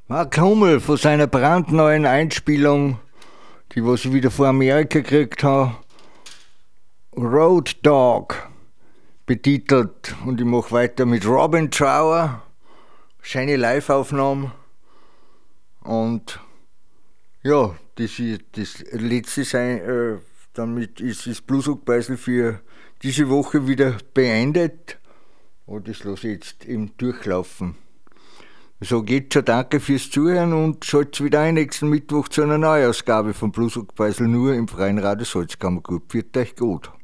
Mark Hummel von seiner brandneuen Einspielung, die was ich wieder vor Amerika gekriegt habe, Road Dog betitelt. Und ich mache weiter mit Robin Trower, schöne Live-Aufnahmen. Und ja, das ist das letzte sein, damit ist das Bluesrock-Beisel für diese Woche wieder beendet. Und das lasse ich jetzt eben durchlaufen. So geht's schon, danke fürs Zuhören und schalt's wieder ein nächsten Mittwoch zu einer Neuausgabe von Bluesrock-Beisel nur im freien Radio Salzkammergut. Pfiat euch gut.